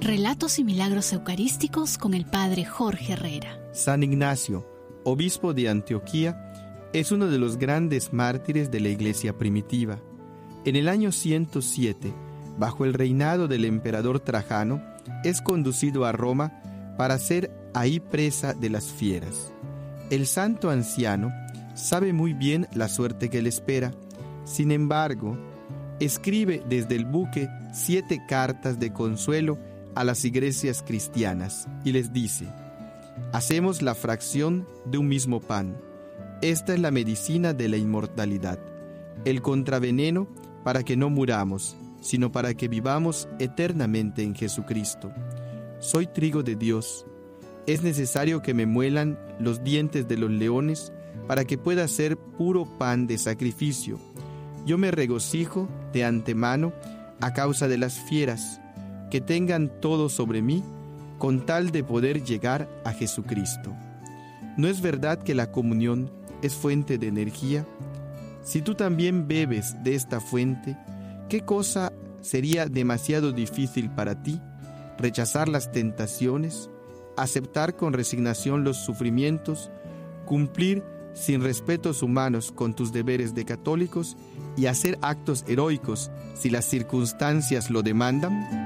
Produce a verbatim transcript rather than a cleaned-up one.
Relatos y milagros eucarísticos con el Padre Jorge Herrera. San Ignacio, obispo de Antioquía, es uno de los grandes mártires de la Iglesia primitiva. En el año ciento siete, bajo el reinado del emperador Trajano, es conducido a Roma para ser ahí presa de las fieras. El santo anciano sabe muy bien la suerte que le espera. Sin embargo, escribe desde el buque siete cartas de consuelo a las iglesias cristianas y les dice: hacemos la fracción de un mismo pan. Esta es la medicina de la inmortalidad, el contraveneno para que no muramos, sino para que vivamos eternamente en Jesucristo. Soy trigo de Dios. Es necesario que me muelan los dientes de los leones para que pueda ser puro pan de sacrificio. Yo me regocijo de antemano a causa de las fieras, que tengan todo sobre mí, con tal de poder llegar a Jesucristo. ¿No es verdad que la comunión es fuente de energía? Si tú también bebes de esta fuente, ¿qué cosa sería demasiado difícil para ti? Rechazar las tentaciones, aceptar con resignación los sufrimientos, cumplir sin respetos humanos con tus deberes de católicos y hacer actos heroicos si las circunstancias lo demandan.